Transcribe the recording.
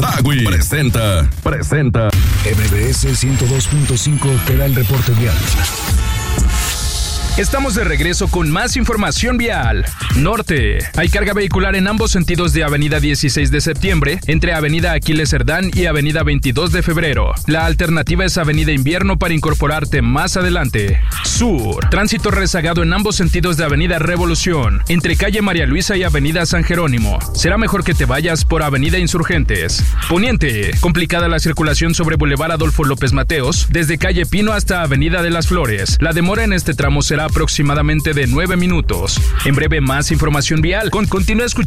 Chedraui presenta. MBS 102.5 te da el reporte vial. Estamos de regreso con más información vial. Norte. Hay carga vehicular en ambos sentidos de Avenida 16 de Septiembre, entre Avenida Aquiles Cerdán y Avenida 22 de Febrero. La alternativa es Avenida Invierno para incorporarte más adelante. Sur. Tránsito rezagado en ambos sentidos de Avenida Revolución, entre Calle María Luisa y Avenida San Jerónimo. Será mejor que te vayas por Avenida Insurgentes. Poniente. Complicada la circulación sobre Boulevard Adolfo López Mateos, desde Calle Pino hasta Avenida de las Flores. La demora en este tramo será aproximadamente de 9 minutos. En breve, más información vial. Continúa escuchando.